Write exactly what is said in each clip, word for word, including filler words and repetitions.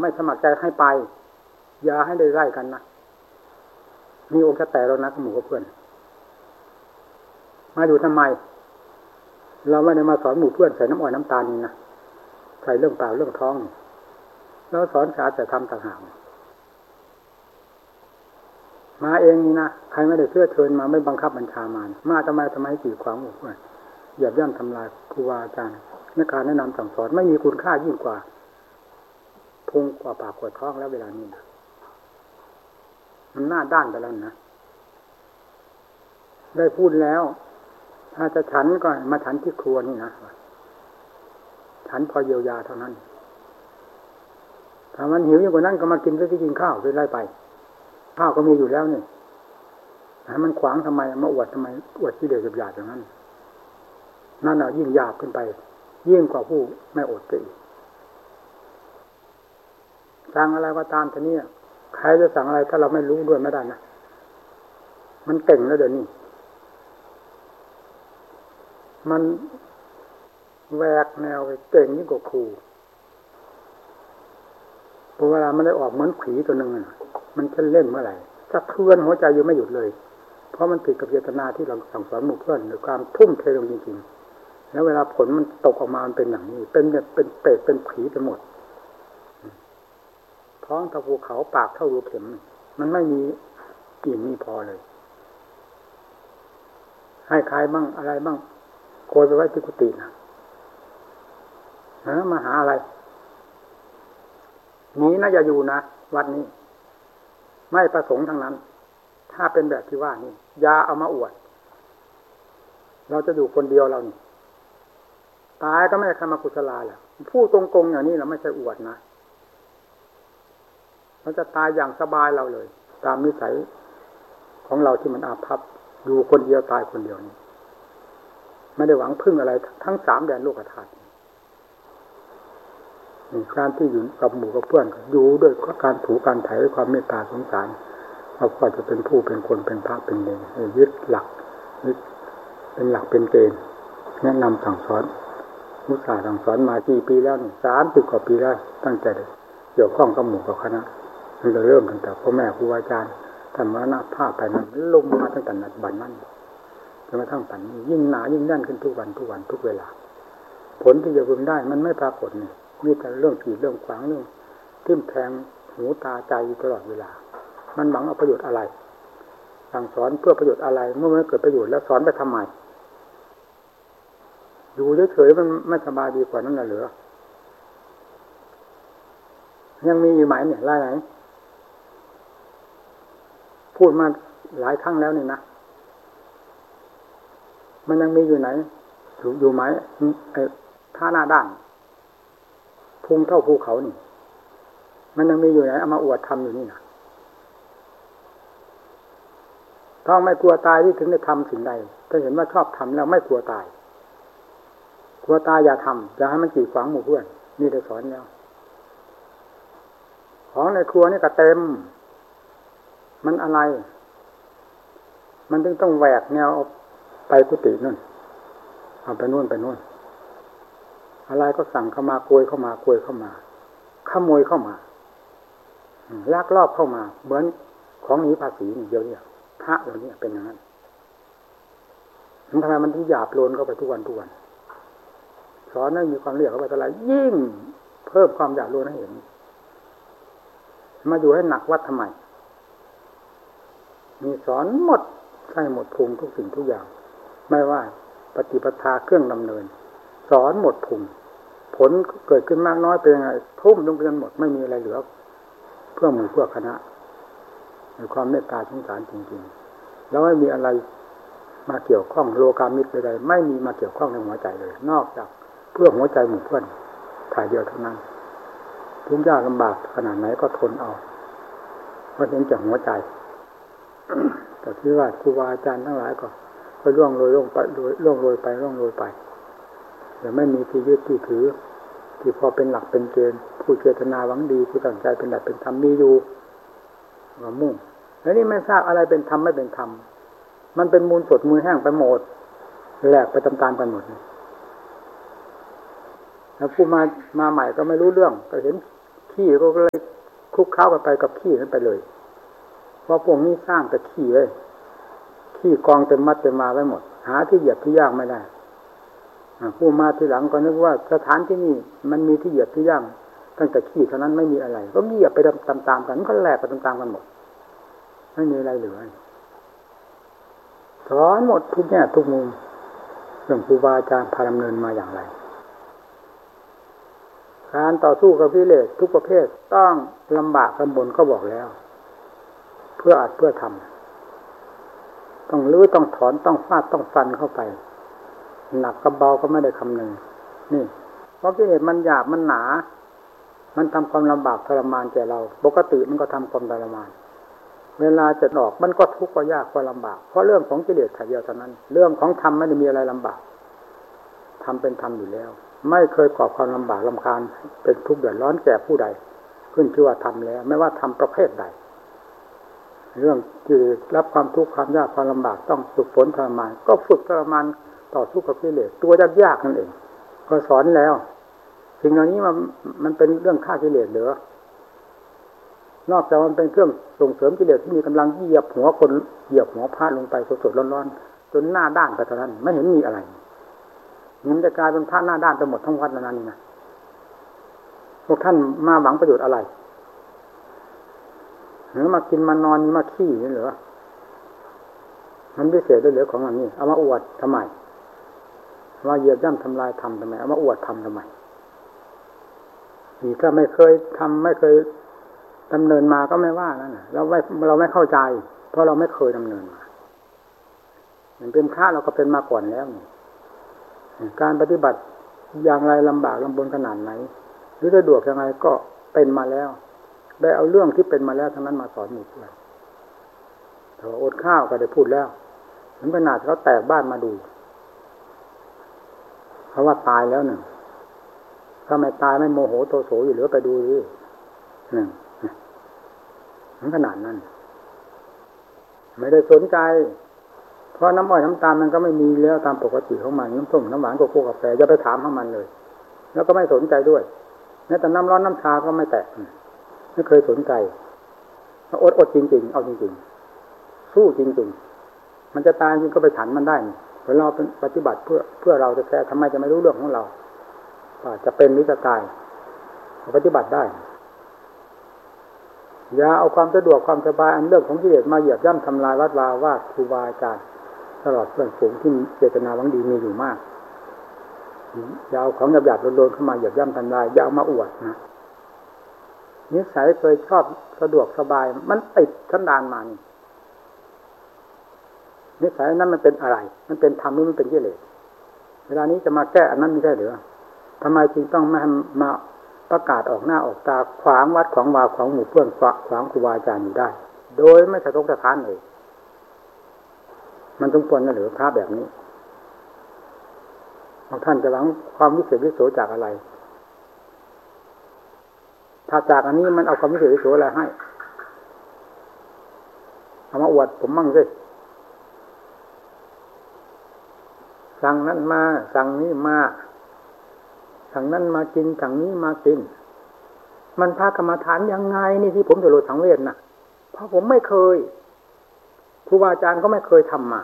ไม่สมัครใจให้ไปอย่าให้ได้ไล่กันนะมีอกจะแต่เรานะกับหมู่กับเพื่อนมาอยู่ทำไมเราไม่ได้มาสอนหมู่เพื่อนใส่น้ำอ้อยน้ำตาลนี่นะใส่เรื่องเปล่าเรื่องท้องแล้วสอนศาสตร์แต่ทำต่างหากมาเองนี่นะใครไม่ได้เชื่อเชิญมาไม่บังคับบัญชามามาทำไมทำไมกีดขวางหมู่เพื่อนเหยียบย่ำทำลายครูบาอาจารย์ในการแนะนำสั่งสอนไม่มีคุณค่ายิ่งกว่าพุงกว่าปากกว่าท้องแล้วเวลานี้นะมันหน้าด้านไปแล้วนะได้พูดแล้วถ้าจะฉันก็มาฉันที่ครัวนี่นะฉันพอเยียวยาเท่านั้นถ้ามันหิวยิ่งกว่านั้นก็มากินซะที่กินข้าวไปไล่ไปข้าวก็มีอยู่แล้วนี่ให้มันขวางทำไมมาอวดทำไมอวดที่เดือดหยาบอย่างนั้นนั่นน่ะยิ่งหยาบขึ้นไปยิ่งกว่าผู้ไม่อดไปอีกสั่งอะไรก็ตามทีนี้ใครจะสั่งอะไรถ้าเราไม่รู้ด้วยไม่ได้นะมันเก่งแล้วเดี๋ยวนี้มันแหวกแนวไปเก่งยิ่งกว่าครูพอเวลามันได้ออกเหมือนผีตัวหนึ่งน่ะมันจะเล่นเมื่อไหร่สะเทือนหัวใจอยู่ไม่หยุดเลยเพราะมันผิดกับเจตนาที่เราสั่งสอนหมู่เพื่อนหรือความทุ่มเทลงจริงๆแล้วเวลาผลมันตกออกมามันเป็นอย่างนี้เป็นแบบเป็นเปรตเป็นผีไปหมดท้องเท่าภูเขาปากเท่ารูเข็มมันไม่มีอิ่มมีพอเลยให้ใครบ้างอะไรบ้างโกยไปไว้ที่กุฏินะฮะมาหาอะไรนี้นะอย่าอยู่นะวัดนี้ไม่ประสงค์ทั้งนั้นถ้าเป็นแบบที่ว่านี่อย่าเอามาอวดเราจะอยู่คนเดียวเรานี่ตายก็ไม่ได้คำมากุศลาแหละพูดตรงๆอย่างนี้เราไม่ใช่อวดนะเราจะตายอย่างสบายเราเลยตามนิสัยของเราที่มันอาภัพอยู่คนเดียวตายคนเดียวนี่ไม่ได้หวังพึ่งอะไรทั้งสามแดนโลกธาตุการที่อยู่กับหมู่กับเพื่อนอยู่ด้วยการถูการไถ่ด้วยความเมตตาสงสารเราก็จะเป็นผู้เป็นคนเป็นพระเป็นเนรยึดหลักยึดเป็นหลักเป็นเกณฑ์แนะนำสั่งสอนมุสาสั่งสอนมากี่ปีแล้วนี่สามสิบกว่าปีแล้วตั้งแต่เกี่ยวข้องกับหมู่กับคณะมันจะเริ่มตั้งแต่พ่อแม่ครูอาจารย์ท่านมรณภาพไปนั้นลงมาตั้งแต่นั้นบัดนั้นจนกระทั่งปัจจุบันยิ่งหนายิ่งแน่นขึ้นทุกวันทุกวันทุกเวลาผลที่จะพึงได้มันไม่ปรากฏนี่มีแต่เรื่องขีดเรื่องขวางเรื่องทิ่มแทงหูตาใจตลอดเวลามันหวังเอาประโยชน์อะไรสั่งสอนเพื่อประโยชน์อะไรเมื่อไม่เกิดประโยชน์แล้วสอนไปทำไมอยู่เฉยๆมันไม่สบายดีกว่านั้นน่ะเหรอยังมีอยู่ไหมเนี่ยรายไหนพูดมาหลายครั้งแล้วนี่นะมันยังมีอยู่ไหนอยู่อยู่ไหมไอ้ท่าหน้าด้านพุงเท่าภูเขานี่มันยังมีอยู่ไหนเอามาอวดทำอยู่นี่นะต้องไม่กลัวตายที่ถึงได้ทำสิ่งใดถ้าเห็นว่าชอบทำแล้วไม่กลัวตายกลัวตายอย่าทำอย่าให้มันกีดขวางหมู่เพื่อนนี่ได้สอนแล้วของในครัวนี่ก็เต็มมันอะไรมันจึงต้องแหวกแนวไปกุฏินู่นเอาไปนู่นไปนู่นอะไรก็สั่งเข้ามาโกยเข้ามาโกยเข้ามาขโมยเข้ามาลักลอบเข้ามาเหมือนของหนีภาษีเดียวเนี่ยพระเราเนี่ยเป็นอย่างนั้นทำไมมันถึงหยาบโลนเข้าไปทุกวันทุกวันสอนให้มีความเรียกเข้าไปเท่าไหร่ยิ่งเพิ่มความหยาบโลนให้เห็นมาอยู่ให้หนักวัดทำไมมีสอนหมดใช่หมดภูมิทุกสิ่งทุกอย่างไม่ว่าปฏิปทาเครื่องดำเนินสอนหมดภูมิผลเกิดขึ้นมากน้อยเป็นยังไงทุ่มลงไปจนหมดไม่มีอะไรเหลือเพื่อหมู่เพื่อคณะในความเมตตาสงสารจริงๆแล้วไม่มีอะไรมาเกี่ยวข้องโลกามิตรใดๆไม่มีมาเกี่ยวข้องในหัวใจเลยนอกจากเพื่อหัวใจหมู่เพื่อนถ่ายเดียวเท่านั้นทุกข์ยากลำบากขนาดไหนก็ทนเอาเพราะเห็นจากหัวใจแต่ที่ว่าครูบาอาจารย์ทั้งหลายก็ก็ล่วงโรยล่วงไปล่วงโรยไปล่วงโรยไปแต่ไม่มีที่ยึดที่ถือที่พอเป็นหลักเป็นเกณฑ์ผู้เจตนาหวังดีผู้ตั้งใจเป็นหลักเป็นธรรมมีอยู่มามุ่งแล้วนี่ไม่ทราบอะไรเป็นธรรมไม่เป็นธรรมมันเป็นมูลสดมูลแห้งไปหมดแหลกไปตามๆกันหมดแล้วผู้มามาใหม่ก็ไม่รู้เรื่องก็เห็นขี้ก็เลยคลุกเคล้ากันไปกับขี้นั้นไปเลยเพราะพวกนี้สร้างแต่ขี้เลยขี้กองเต็มมัดเต็มมาไว้หมดหาที่เหยียบที่ย่างไม่ได้ผู้มาทีหลังก็นึกว่าสถานที่นี่มันมีที่เหยียบที่ย่างตั้งแต่ขี้เท่านั้นไม่มีอะไรก็เหยียบไปตามๆกันก็แหลกไปตามๆกันหมดไม่มีอะไรเหลือสอนหมดทุกแง่ทุกมุมเรื่องครูบาอาจารย์พาดำเนินมาอย่างไรการต่อสู้กับกิเลสทุกประเภทต้องลำบากลำบนก็บอกแล้วเพื่ออัดเพื่อทำต้องลื้อต้องถอนต้องฟาดต้องฟันเข้าไปหนักกับเบาก็ไม่ได้คำนึงนี่เพราะกิเลสมันหยาบมันหนามันทำความลำบากทรมานแก่เราปกติมันก็ทำความทรมานเวลาจะออกมันก็ทุกข์ก็ยากก็ลำบากเพราะเรื่องของกิเลสแต่เดียวเท่านั้นเรื่องของธรรมไม่ได้มีอะไรลำบากธรรมเป็นธรรมอยู่แล้วไม่เคยก่อความลำบากรำคาญเป็นทุกข์เดือดร้อนแก่ผู้ใดขึ้นชื่อว่าธรรมแล้วไม่ว่าธรรมประเภทใดเรื่องที่รับความทุกข์ความยากความลำบากต้องฝึกฝนทรมานก็ฝึกทรมานต่อสู้กับกิเลสตัวยากๆนั่นเองก็สอนแล้วสิ่งเหล่านี้มันมันเป็นเรื่องฆ่ากิเลสเหรือนอกจากมันเป็นเครื่องส่งเสริมกิเลสที่มีกำลังเหยียบหัวคนเหยียบหัวพระลงไปสดๆร้อนๆจนหน้าด้านไปเท่านั้นไม่เห็นมีอะไรมันจะกลายเป็นพระหน้าด้านไปหมดทั้งวัดนั้นนี่นะพวกท่านมาหวังประโยชน์อะไรหรือมากินมานอนมาขี้นี่เหรอมันพิเศษด้วยเหลือของอันนี้เอามาอวดทำไมว่าเหยียบย่ำทำลายทำทำไมเอามาอวดทำทำไมนี่ถ้าไม่เคยทำไม่เคยดำเนินมาก็ไม่ว่านั่นแหละเราไม่เราไม่เข้าใจเพราะเราไม่เคยดำเนินมาอย่างเป็นพระเราก็เป็นมาก่อนแล้วการปฏิบัติอย่างไรลำบากลำบนขนาดไหนหรือสะดวกยังไงก็เป็นมาแล้วได้เอาเรื่องที่เป็นมาแล้วทั้งนั้นมาสอนหมู่เพื่อนแต่ว่าอดข้าวก็ได้พูดแล้วถึงขนาดเขาแตกบ้านมาดูเพราะว่าตายแล้วหนึ่งถ้าไม่ตายไม่โมโหโทโสอยู่เหลือไปดูดิหนึ่งถึงขนาดนั้นไม่ได้สนใจเพราะน้ำอ้อยน้ำตาลมันก็ไม่มีแล้วตามปกติของมันน้ำส้มน้ำหวานโกโก้กาแฟจะไปถามของมันเลยแล้วก็ไม่สนใจด้วยแม้แต่น้ำร้อนน้ำชาก็ไม่แตะไม่เคยสนใจอดอดจริงๆเอาจริงๆสู้จริงๆมันจะตายจริงก็ไปฉันมันได้เพราะเราเป็นปฏิบัติเพื่อเพื่อเราจะแท้ทำไมจะไม่รู้เรื่องของเราว่าจะเป็นหรือจะตายปฏิบัติได้อย่าเอาความสะดวกความสบายอันเรื่องของกิเลสมาเหยียบย่ำทำลายวัดวาวาดครูบาอาจารย์ตลอดเพื่อนฝูงที่เจตนาหวังดีมีอยู่มากอย่าเอาของหยาบๆโดนๆเข้ามาเหยียบย่ำทำลายอย่าเอามาอวดนะนิสัยเคยชอบสะดวกสบายมันติดสันดานมานี่นิสัยนั้นมันเป็นอะไรมันเป็นธรรมหรือมันเป็นกิเลสเวลานี้จะมาแก้อันนั้นไม่ใช่หรือทำไมจึงต้องมามาประกาศออกหน้าออกตาขวางวัดของวาของหมู่เพื่อนขวางครูบาอาจารย์อยู่ได้โดยไม่สะทกสะท้านเลยมันต้องควรนะหรือพระแบบนี้บางท่านจะหวังความวิเศษวิโสจากอะไรถ้าจากอันนี้มันเอาความวิเศษวิโสอะไรให้เอามาอวดผมมั่งสิสั่งนั้นมาสั่งนี้มาสั่งนั้นมากินสั่งนี้มากินมันพากรรมฐานยังไงนี่ที่ผมจะโลดสังเวชนะเพราะผมไม่เคยครูบาอาจารย์ก็ไม่เคยทำมา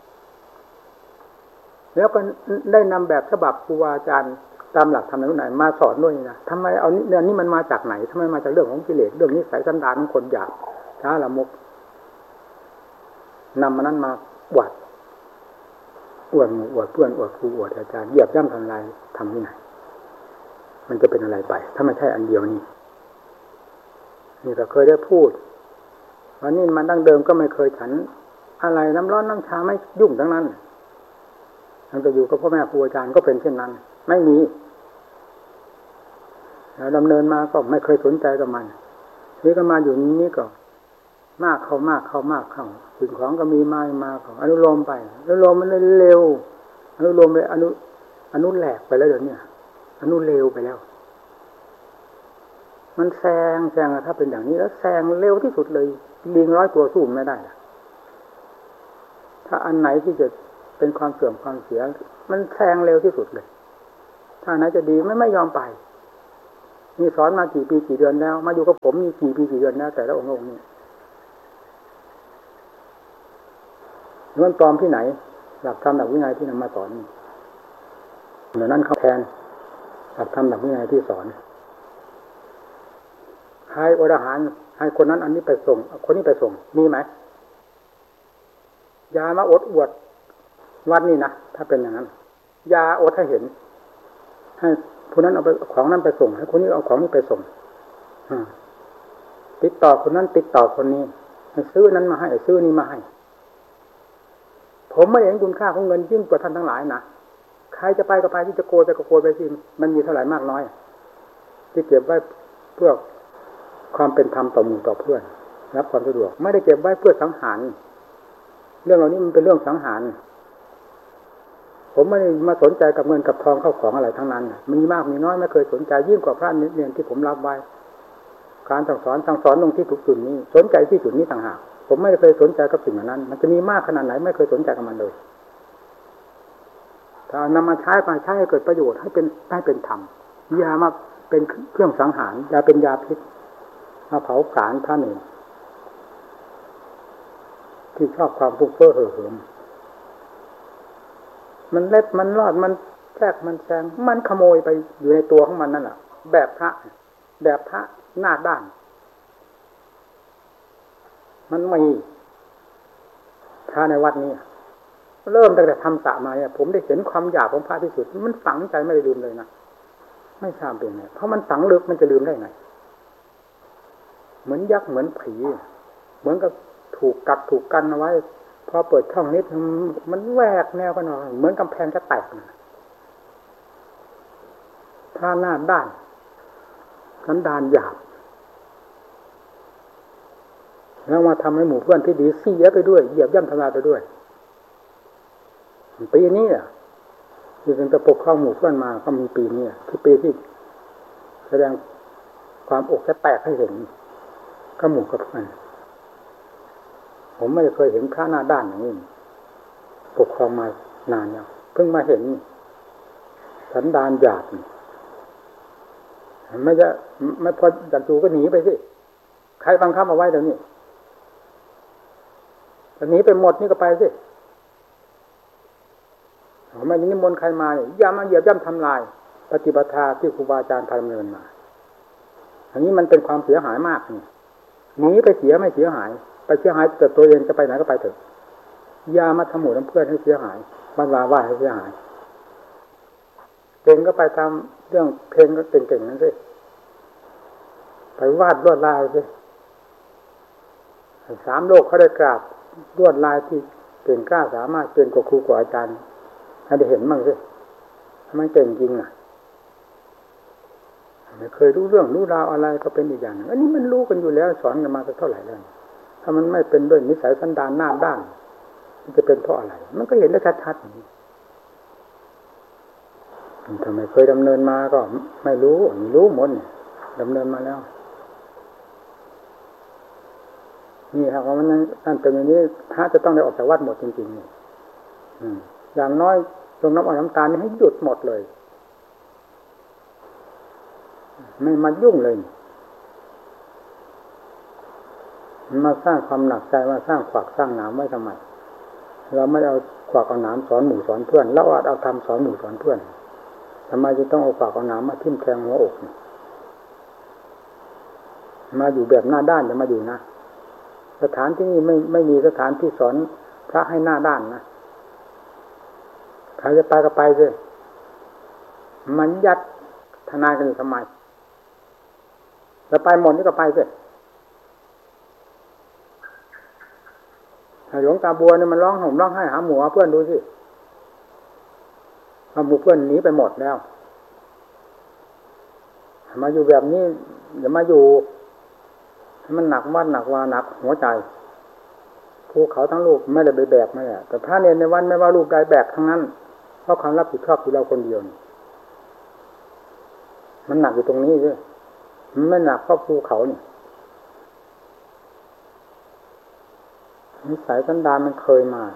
แล้วก็ได้นำแบบฉบับครูบาอาจารย์ตามหลักธรรมไหนมาสอนด้วยนะทำไมเอาเรื่องนี้มันมาจากไหนทำไมมาจากเรื่องของกิเลสเรื่องนิสัยสันดานของคนหยาบช้าละมกนำมานั้นมาอวดอวดหมู่อวดเพื่อนอวดครูอวดอาจารย์เหยียบย่ำทำลายทำที่ไหนมันจะเป็นอะไรไปถ้าไม่ใช่อันเดียวนี่นี่ก็เคยได้พูดวันนี้มันดั้งเดิมก็ไม่เคยฉันอะไรน้ำร้อนน้ำชาไม่ยุ่งทั้งนั้นมันจะอยู่กับพ่อแม่ครูอาจารย์ก็เป็นเช่นนั้นไม่มีแล้วดำเนินมาก็ไม่เคยสนใจกับมันนี่ก็มาอยู่นี้ก็มากเข้ามากเข้ามากเข้าสิ่งของก็มีมามาของอนุโลมไปอนุโลมมันเร็วอนุโลมไปอนุอนุแหลกไปแล้วเดี๋ยวนี้อนุเร็วไปแล้วมันแซงแซงถ้าเป็นอย่างนี้แล้วแซงเร็วที่สุดเลยลิงร้อยตัวสู้ไม่ได้ถ้าอันไหนที่จะเป็นความเสื่อมความเสียมันแซงเร็วที่สุดเลยถ้าไหนจะดีไม่ไม่ยอมไปนี่สอนมากี่ปีกี่เดือนแล้วมาอยู่กับผมนี่กี่ปีกี่เดือนแล้วแต่ละองค์องค์นี่เรื่องปลอมที่ไหนหลักธรรมหลักวินัยที่นำมาสอนเหล่านั้นเขาแทนหลักธรรมหลักวินัยที่สอนให้อดอาหารให้คนนั้นอันนี้ไปส่งคนนี้ไปส่งมีไหมยามาอดอวดวัดนี่นะถ้าเป็นอย่างนั้นยาอดให้เห็นให้คนนั้นเอาไปของนั้นไปส่งให้คนนี้เอาของนี้ไปส่งติดต่อคนนั้นติดต่อคนนี้ให้ซื้อนั้นมาให้ซื้อนี้มาให้ผมไม่เห็นคุณค่าของเงินยิ่งกว่าท่านทั้งหลายนะใครจะไปก็ไปที่จะโกยไปก็โกยไปสิมันมีเท่าไหร่มากน้อยที่เก็บไว้เพื่อความเป็นธรรมต่อหมู่ต่อเพื่อนรับความสะดวกไม่ได้เก็บไว้เพื่อสังหารเรื่องเหล่านี้มันเป็นเรื่องสังหารผมไม่ได้มาสนใจกับเงินกับทองเข้าของอะไรทั้งนั้นมีมากมีน้อยไม่เคยสนใจยิ่งกว่าพระเนรที่ผมรับไว้การสั่งสอนสั่งสอนตรงที่ถูกจุดนี้สนใจที่จุดนี้ต่างหากผมไม่ได้เคยสนใจกับสิ่งเหล่านั้นมันจะมีมากขนาดไหนไม่เคยสนใจกับมันเลยถ้านำมาใช้มาใช้ให้เกิดประโยชน์ให้เป็นให้เป็นธรรมยามาเป็นเครื่องสังหารยาเป็นยาพิษมาเผาผลาญพระเนรที่ชอบความฟุ้งเฟ้อเห่อเหิมมันเล็ดมันรอดมันแทรกมันแซงมันขโมยไปอยู่ในตัวของมันนั่นแหละแบบพระแบบพระหน้าด้านมันมีพระในวัดนี้เริ่มตั้งแต่ทำสระมาเนี่ยผมได้เห็นความหยาบของพระที่สุดมันฝังใจไม่ได้ลืมเลยนะไม่ทราบเป็นไงเพราะมันฝังลึกมันจะลืมได้ไงเหมือนยักษ์เหมือนผีเหมือนกับถูกกัดถูกกันเอาไว้พอเปิดช่องนิดมันแหวกแนวกันหน่อยเหมือนกำแพงจะแตกถ้าหน้าด้านสันดานหยาบแล้วมาทำให้หมู่เพื่อนที่ดีเสียไปด้วยเหยียบย่ำทำลายไปด้วยปีนี้อ่ะที่เป็นจะปกครองหมู่เพื่อนมาก็มีปีนี้ที่ปีที่แสดงความอกจะแตกให้เห็นก็หมู่กับเพื่อนผมไม่เคยเห็นพระหน้าด้านอย่างนี้ปกครองมานานแล้วเพิ่งมาเห็นสันดานหยาบไม่จะไม่พอจัดจูก็หนีไปสิใครบังคับเอาไว้เดี๋ยวนี้จะหนีไปหมดนี่ก็ไปสิไม่นิมนต์ใครมาเนี่ยอย่ามาเหยียบย่ำทำลายปฏิปทาที่ครูบาอาจารย์พาดำเนินมาอันนี้มันเป็นความเสียหายมากนี่หนีไปเสียไม่เสียหายไปเสียหายแต่ตัวเองจะไปไหนก็ไปเถอะอย่ามาทำหมู่ทำเพื่อนให้เสียหายบ้านวาว่าให้เสียหายเก่งก็ไปตามเรื่องเพลงก็เก่งๆนั่นสิไปวาดลวดลายสิสามโลกเขาได้กราบลวดลายที่เก่งกล้าสามารถเป็นกว่าครูกว่าอาจารย์ให้ได้เห็นบ้างสิทำไมเก่งจริงอ่ะไม่เคยรู้เรื่องรู้ราวอะไรก็เป็นอีกอย่างนึงอันนี้มันรู้กันอยู่แล้วสอนกันมาสักเท่าไหร่แล้วถ้ามันไม่เป็นด้วยนิสัยสันดานหน้าด้านมันจะเป็นเพราะอะไรมันก็เห็นได้ชัดๆอย่างนี้ทำไมเคยดำเนินมาก็ไม่รู้ไม่รู้หมดเนี่ยดำเนินมาแล้วนี่ครับว่ามันนั่นเป็นอย่างนี้พระจะต้องได้ออกจากวัดหมดจริงๆนี่อย่างน้อยลงน้ำอ้อยน้ำตาลนี่ให้หยุดหมดเลยไม่มายุ่งเลยมาสร้างความหนักใจมาสร้างขวากสร้างหนามไว้ทำไมเราไม่เอาขวากเอาหนามสอนหมู่สอนเพื่อนเราอาจเอาทำสอนหมู่สอนเพื่อนทำไมจะต้องเอาขวากเอาหนามมาทิ่มแทงหัวอกมาอยู่แบบหน้าด้านจะมาอยู่นะสถานที่นี้ไม่ไม่มีสถานที่สอนพระให้หน้าด้านนะใครจะไปก็ไปสิมันยัดทนายกันอยู่ทำไมจะไปหมดนี่ก็ไปสิหลวงตาบัวเนี่ยมันร้องห่มร้องไห้หาหมู่เพื่อนดูสิเอาหมู่เพื่อนหนีไปหมดแล้วมาอยู่แบบนี้อย่ามาอยู่มันหนักวัดหนักวาหนักหัวใจภูเขาทั้งลูกไม่ได้ไปแบกไม่อะแต่พระเนรในวันไม่ว่าลูกใดแบกทั้งนั้นเพราะความรับผิดชอบอยู่เราคนเดียวมันหนักอยู่ตรงนี้ด้วยมันไม่หนักเพราะภูเขาเนี่ยนิสัยสันดานมันเคยมา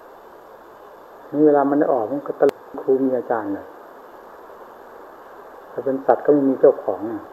นี่เวลามันได้ออกมันก็ตะครูมีอาจารย์เลยถ้าเป็นสัตว์ก็ไม่มีเจ้าของ